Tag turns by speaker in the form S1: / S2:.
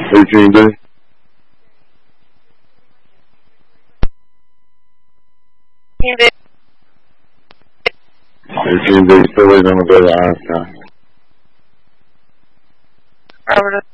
S1: 18B. 18B, still waiting on the brother Einstein.
S2: Robert